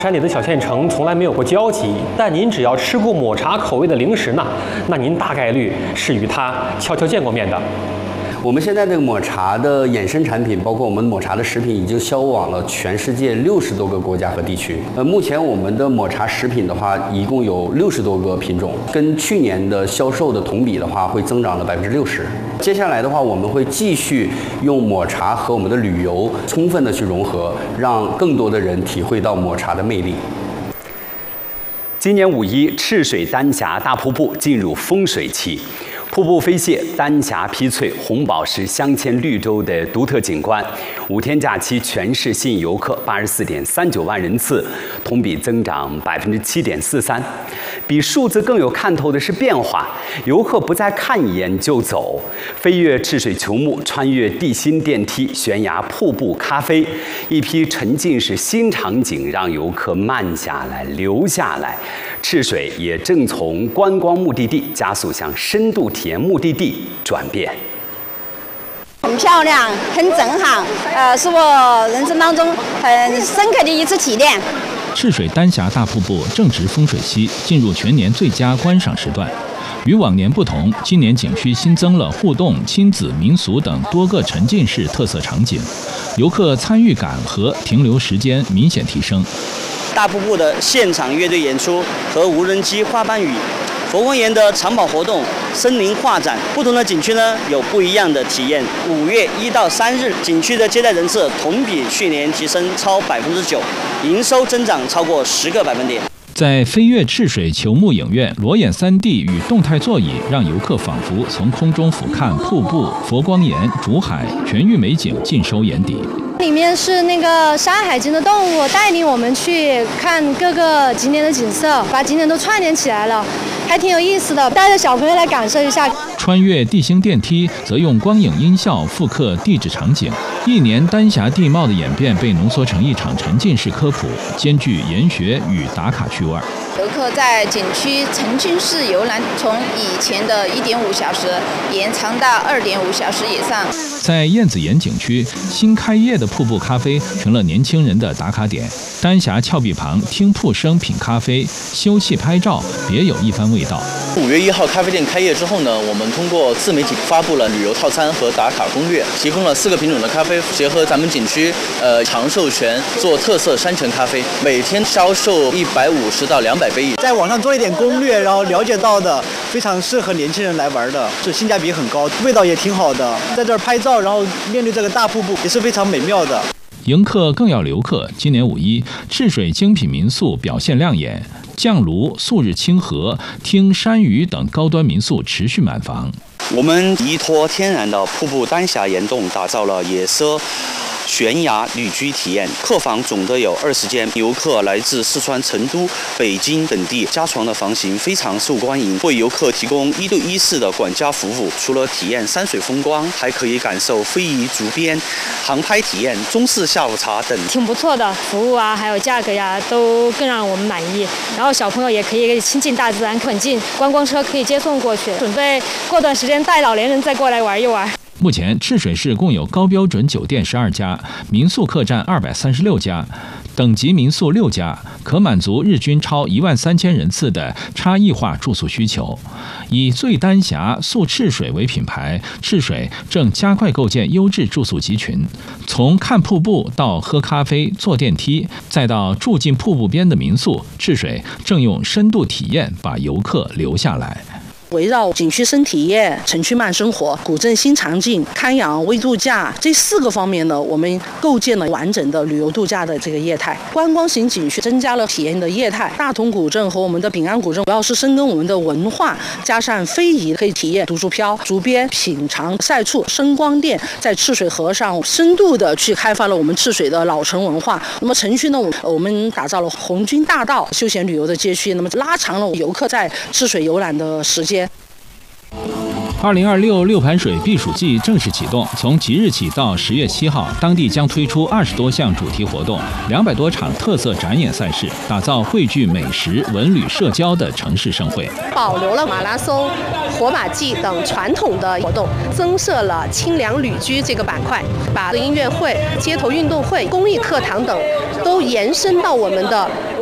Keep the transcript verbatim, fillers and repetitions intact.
山里的小县城从来没有过交集，但您只要吃过抹茶口味的零食呢，那您大概率是与它悄悄见过面的。 我们现在这个抹茶的衍生产品，包括我们抹茶的食品，已经销往了全世界六十多个国家和地区。呃，目前我们的抹茶食品的话，一共有六十多个品种，跟去年的销售的同比的话，会增长了百分之六十。接下来的话，我们会继续用抹茶和我们的旅游充分的去融合，让更多的人体会到抹茶的魅力。 今年五一，赤水丹霞大瀑布进入丰水期。瀑布飞泻，丹霞披翠，红宝石镶嵌绿洲的独特景观。五天假期全市吸引游客八十四点三九万人次，同比增长百分之七点四三。比数字更有看头的是变化，游客不再看一眼就走，飞越赤水球幕，穿越地心电梯，悬崖瀑布咖啡，一批沉浸式新场景让游客慢下来、留下来。赤水也正从观光目的地加速向深度体验目的地转变。 很漂亮，很震撼，呃，是我人生当中很深刻的一次体验。 赤水丹霞大瀑布正值丰水期，进入全年最佳观赏时段。与往年不同，今年景区新增了互动、亲子、民俗等多个沉浸式特色场景，游客参与感和停留时间明显提升。 大瀑布的现场乐队演出和无人机花瓣雨，佛光岩的藏宝活动、森林画展，不同的景区呢有不一样的体验。五月一到三日，景区的接待人次同比去年提升超百分之九，营收增长超过十个百分点。 在飞跃赤水球幕影院，裸眼 三 D 与动态座椅让游客仿佛从空中俯瞰瀑布、佛光岩、竹海全域美景尽收眼底。 里面是那个《山海经》的动物带领我们去看各个景点的景色，把景点都串联起来了，还挺有意思的。带着小朋友来感受一下。 穿越地心电梯则用光影音效复刻地质场景，一年丹霞地貌的演变被浓缩成一场沉浸式科普，兼具研学与打卡趣味。 游客在景区沉浸式游览，从以前的一点五小时延长到二点五小时以上。 在燕子岩景区，新开业的瀑布咖啡成了年轻人的打卡点。丹霞峭壁旁听瀑声品咖啡，休憩拍照，别有一番味道。 五月一号咖啡店开业之后呢，我们通过自媒体发布了旅游套餐和打卡攻略，提供了四个品种的咖啡，结合咱们景区呃长寿泉做特色山泉咖啡，每天销售一百五十到两百杯。 在网上做一点攻略，然后了解到的非常适合年轻人来玩的，是性价比很高，味道也挺好的。在这儿拍照，然后面对这个大瀑布也是非常美妙的。 迎客更要留客，今年五一，赤水精品民宿表现亮眼，酱炉、素日清河、听山鱼等高端民宿持续满房。 我们依托天然的瀑布丹霞岩洞，打造了野奢悬崖旅居体验，客房总的有二十间，游客来自四川成都、北京等地，加床的房型非常受欢迎，为游客提供一对一式的管家服务。除了体验山水风光，还可以感受非遗竹编、航拍体验、中式下午茶等。 挺不错的，服务啊，还有价格呀，都更让我们满意。然后小朋友也可以亲近大自然，很近，观光车可以接送过去，准备过段时间带老年人再过来玩一玩。 目前，赤水市共有高标准酒店十二家，民宿客栈二百三十六家，等级民宿六家，可满足日均超一万三千人次的差异化住宿需求。以最丹霞、速赤水为品牌，赤水正加快构建优质住宿集群。从看瀑布到喝咖啡、坐电梯，再到住进瀑布边的民宿，赤水正用深度体验把游客留下来。 围绕景区深体验、城区慢生活、古镇新场景、康养微度假这四个方面呢，我们构建了完整的旅游度假的这个业态。观光型景区增加了体验的业态，大同古镇和我们的丙安古镇主要是深耕我们的文化，加上非遗可以体验独竹漂、竹编、品尝晒醋、声光电，在赤水河上深度的去开发了我们赤水的老城文化。那么城区呢，我们打造了红军大道休闲旅游的街区，那么拉长了游客在赤水游览的时间。 二零二六六盘水避暑季正式启动，从即日起到十月七号，当地将推出二十多项主题活动，两百多场特色展演赛事，打造汇聚美食、文旅、社交的城市盛会。 保留了马拉松、火把祭等传统的活动，增设了清凉旅居这个板块，把音乐会、街头运动会、公益课堂等都延伸到我们的